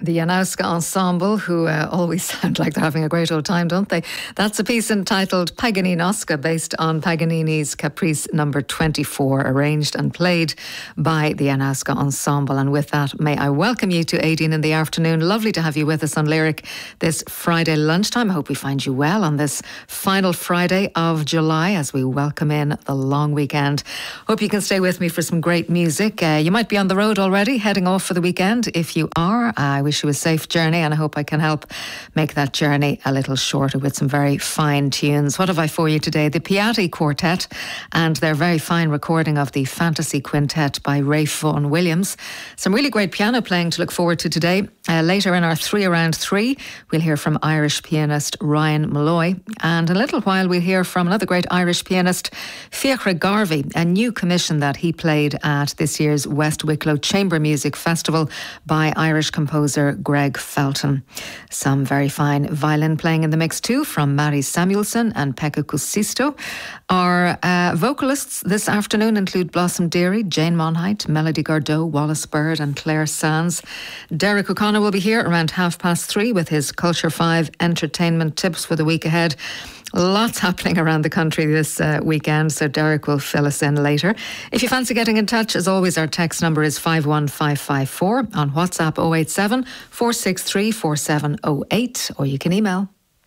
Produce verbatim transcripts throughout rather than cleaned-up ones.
The Janowska Ensemble, who uh, always sound like they're having a great old time, don't they? That's a piece entitled Paganinoska, based on Paganini's Caprice number twenty-four, arranged and played by the Janowska Ensemble. And with that, may I welcome you to eighteen in the afternoon. Lovely to have you with us on Lyric this Friday lunchtime. I hope we find you well on this final Friday of July as we welcome in the long weekend. Hope you can stay with me for some great music. Uh, you might be on the road already, heading off for the weekend. If you are, I wish you a safe journey, and I hope I can help make that journey a little shorter with some very fine tunes. What have I for you today? The Piatti Quartet and their very fine recording of the Fantasy Quintet by Ralph Vaughan Williams. Some really great piano playing to look forward to today. Uh, later in our three around three, we'll hear from Irish pianist Ryan Malloy, and in a little while we'll hear from another great Irish pianist, Fiachra Garvey, a new commission that he played at this year's West Wicklow Chamber Music Festival by Irish composer Greg Felton. Some very fine violin playing in the mix too from Mari Samuelson and Pekka Kusisto. Our uh, vocalists this afternoon include Blossom Deary, Jane Monheit, Melody Gardot, Wallace Bird and Claire Sands. Derek O'Connor will be here around half past three with his Culture five entertainment tips for the week ahead. Lots happening around the country this uh, weekend, so Derek will fill us in later. If you fancy getting in touch, as always, our text number is five one five five four. On WhatsApp oh eight seven, four six three, four seven oh eight, or you can email.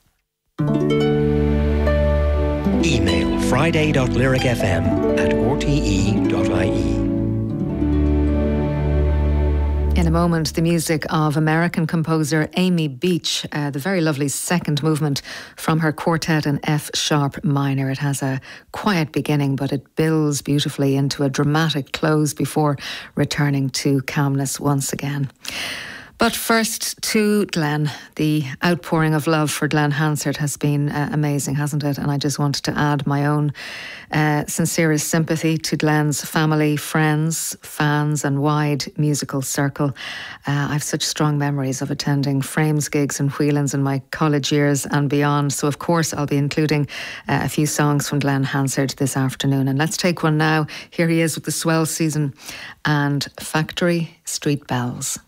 Email friday dot lyric f m at r t e dot i e. In a moment, the music of American composer Amy Beach, uh, the very lovely second movement from her quartet in F sharp minor. It has a quiet beginning, but it builds beautifully into a dramatic close before returning to calmness once again. But first to Glenn. The outpouring of love for Glenn Hansard has been uh, amazing, hasn't it? And I just wanted to add my own uh, sincerest sympathy to Glenn's family, friends, fans and wide musical circle. Uh, I have such strong memories of attending Frames gigs and Whelan's in my college years and beyond. So of course I'll be including uh, a few songs from Glenn Hansard this afternoon. And let's take one now. Here he is with the Swell Season and Factory Street Bells.